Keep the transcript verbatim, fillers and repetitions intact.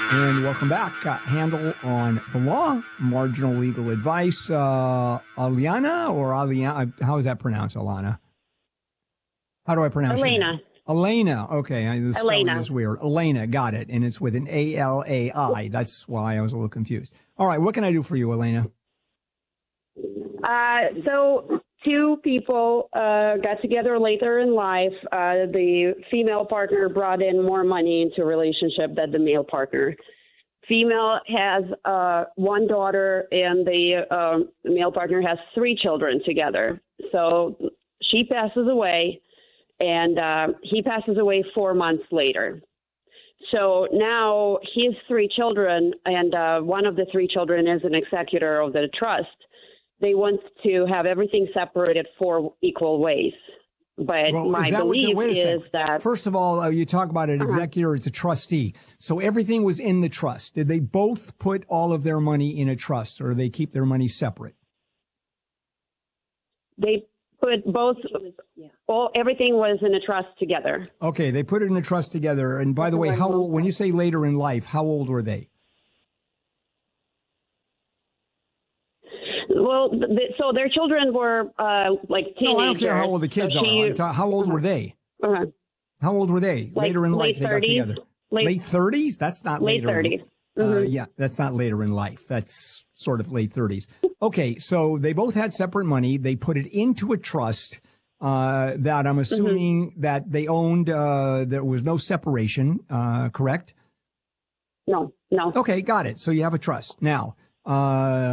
And welcome back. Got Handel on the law, marginal legal advice. Uh, Aliana or Aliana? How is that pronounced, Alana? How do I pronounce it? Elena. Elena. Okay, I, the spelling Elena. is weird. Elena, got it. And it's with an A L A I. That's why I was a little confused. All right, what can I do for you, Elena? Uh, so two people uh, got together later in life. Uh, the female partner brought in more money into a relationship than the male partner. Female has uh, one daughter, and the um, male partner has three children together. So she passes away, and uh, he passes away four months later. So now his three children, and uh, one of the three children is an executor of the trust. They want to have everything separated four equal ways. But Well, my is that what the- belief wait a is second. that... First of all, uh, you talk about an Uh-huh. executor, it's a trustee. So everything was in the trust. Did they both put all of their money in a trust, or do they keep their money separate? They put both, all, everything was in a trust together. Okay, they put it in a trust together. And by the way, how old, when you say later in life, how old were they? Well, th- th- so their children were uh, like teenagers. No, I don't care how old the kids so are. she, I'm ta- how old were they? uh How old were they? Like later in late life, they got thirties, together. late- Late thirties? That's not Late later. in- thirties. Uh, Mhm. yeah, that's not later in life. That's sort of late thirties. Okay, so they both had separate money. They put it into a trust uh, that I'm assuming Mm-hmm. that they owned. Uh, there was no separation, uh, correct? No, no. Okay, got it. So you have a trust. Now, uh,